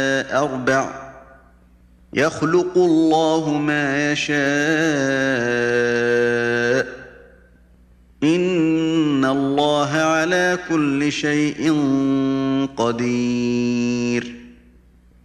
أربع يخلق الله ما يشاء إن الله على كل شيء قدير